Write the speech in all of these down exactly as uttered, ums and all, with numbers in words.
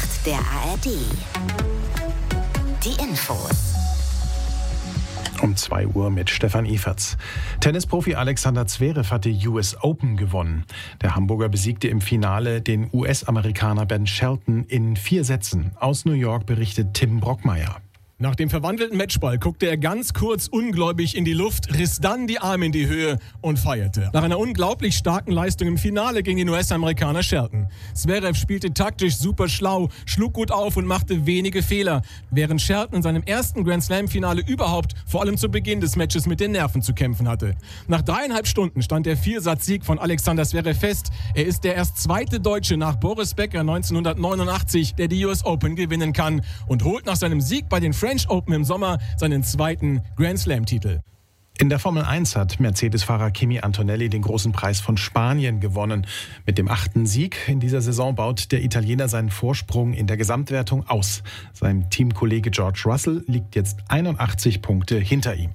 Nacht der A R D. Die Infos. Um zwei Uhr mit Stefan Eferts. Tennisprofi Alexander Zverev hat die U S Open gewonnen. Der Hamburger besiegte im Finale den U S-Amerikaner Ben Shelton in vier Sätzen. Aus New York berichtet Tim Brockmeier. Nach dem verwandelten Matchball guckte er ganz kurz ungläubig in die Luft, riss dann die Arme in die Höhe und feierte. Nach einer unglaublich starken Leistung im Finale gegen den U S-Amerikaner Shelton. Zverev spielte taktisch super schlau, schlug gut auf und machte wenige Fehler, während Shelton in seinem ersten Grand-Slam-Finale überhaupt vor allem zu Beginn des Matches mit den Nerven zu kämpfen hatte. Nach dreieinhalb Stunden stand der Viersatz-Sieg von Alexander Zverev fest. Er ist der erst zweite Deutsche nach Boris Becker neunzehnhundertneunundachtzig, der die U S Open gewinnen kann und holt nach seinem Sieg bei den French Open im Sommer seinen zweiten Grand-Slam-Titel. In der Formel eins hat Mercedes-Fahrer Kimi Antonelli den großen Preis von Spanien gewonnen. Mit dem achten Sieg in dieser Saison baut der Italiener seinen Vorsprung in der Gesamtwertung aus. Sein Teamkollege George Russell liegt jetzt einundachtzig Punkte hinter ihm.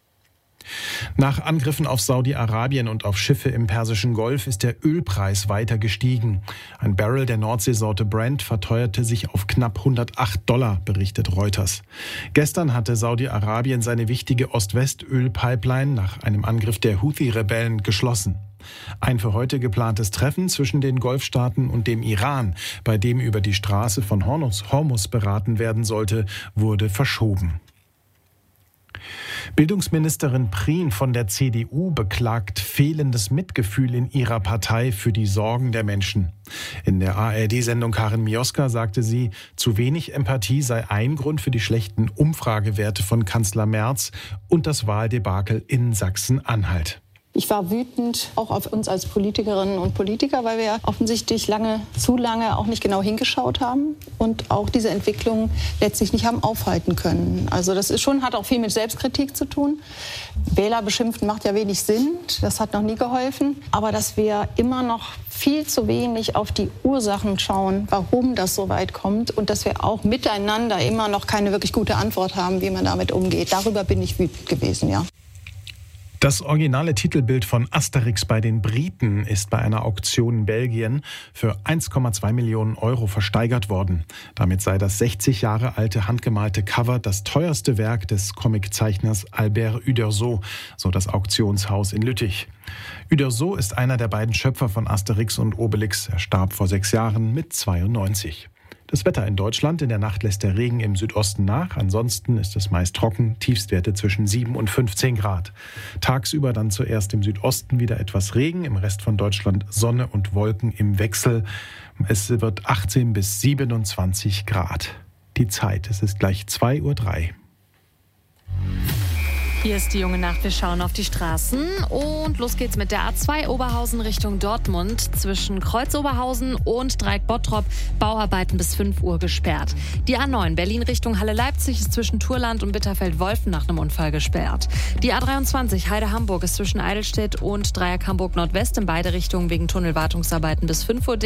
Nach Angriffen auf Saudi-Arabien und auf Schiffe im Persischen Golf ist der Ölpreis weiter gestiegen. Ein Barrel der Nordseesorte Brent verteuerte sich auf knapp hundertacht Dollar, berichtet Reuters. Gestern hatte Saudi-Arabien seine wichtige Ost-West-Öl-Pipeline nach einem Angriff der Houthi-Rebellen geschlossen. Ein für heute geplantes Treffen zwischen den Golfstaaten und dem Iran, bei dem über die Straße von Hormuz beraten werden sollte, wurde verschoben. Bildungsministerin Prien von der C D U beklagt fehlendes Mitgefühl in ihrer Partei für die Sorgen der Menschen. In der A R D-Sendung Karin Mioska sagte sie, zu wenig Empathie sei ein Grund für die schlechten Umfragewerte von Kanzler Merz und das Wahldebakel in Sachsen-Anhalt. Ich war wütend auch auf uns als Politikerinnen und Politiker, weil wir offensichtlich lange, zu lange auch nicht genau hingeschaut haben und auch diese Entwicklung letztlich nicht haben aufhalten können. Also das ist schon, hat auch viel mit Selbstkritik zu tun. Wähler beschimpfen macht ja wenig Sinn, das hat noch nie geholfen. Aber dass wir immer noch viel zu wenig auf die Ursachen schauen, warum das so weit kommt und dass wir auch miteinander immer noch keine wirklich gute Antwort haben, wie man damit umgeht. Darüber bin ich wütend gewesen, ja. Das originale Titelbild von Asterix bei den Briten ist bei einer Auktion in Belgien für eins Komma zwei Millionen Euro versteigert worden. Damit sei das sechzig Jahre alte handgemalte Cover das teuerste Werk des Comiczeichners Albert Uderzo, so das Auktionshaus in Lüttich. Uderzo ist einer der beiden Schöpfer von Asterix und Obelix. Er starb vor sechs Jahren mit zweiundneunzig. Das Wetter in Deutschland. In der Nacht lässt der Regen im Südosten nach. Ansonsten ist es meist trocken. Tiefstwerte zwischen sieben und fünfzehn Grad. Tagsüber dann zuerst im Südosten wieder etwas Regen. Im Rest von Deutschland Sonne und Wolken im Wechsel. Es wird achtzehn bis siebenundzwanzig Grad. Die Zeit, es ist gleich zwei Uhr drei. Hier ist die junge Nacht. Wir schauen auf die Straßen und los geht's mit der A zwei Oberhausen Richtung Dortmund. Zwischen Kreuz Oberhausen und Dreieck Bottrop Bauarbeiten bis fünf Uhr gesperrt. Die A neun Berlin Richtung Halle Leipzig ist zwischen Turland und Bitterfeld-Wolfen nach einem Unfall gesperrt. Die A dreiundzwanzig Heide Hamburg ist zwischen Eidelstedt und Dreieck Hamburg Nordwest in beide Richtungen wegen Tunnelwartungsarbeiten bis fünf Uhr.